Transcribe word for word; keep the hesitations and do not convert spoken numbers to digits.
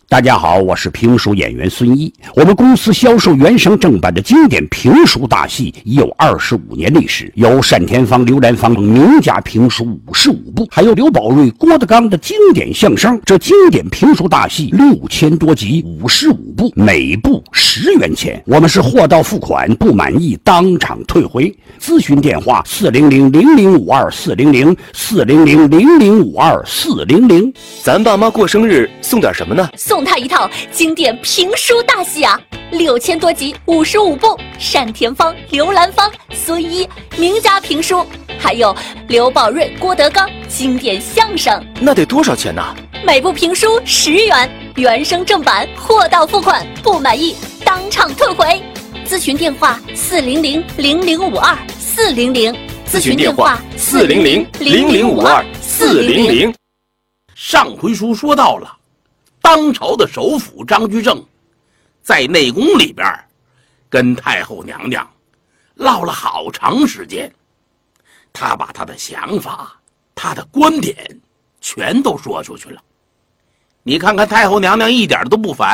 大家好，我是评书演员孙一。我们公司销售原声正版的经典评书大戏已有二十五年历史，有单田芳、刘兰芳等名家评书五十五部，还有刘宝瑞、郭德纲的经典相声。这经典评书大戏六千多集，五十五部，每部十元钱。我们是货到付款，不满意当场退回。咨询电话：四零零零零五二四零零四零零零零五二四零零。 咱爸妈过生日送点什么呢？ 送他一套经典评书大戏啊，六千多集，五十五部，单田芳、刘兰芳、孙一名家评书，还有刘宝瑞、郭德纲经典相声。 那得多少钱呢？ 每部评书十元，原声正版，货到付款，不满意当场退回。咨询电话：四零零零零五二四零零。 咨询电话：四零零零零五二四零零。 上回书说到了，当朝的首辅张居正在内宫里边跟太后娘娘唠了好长时间，他把他的想法、他的观点全都说出去了。你看看太后娘娘一点都不烦，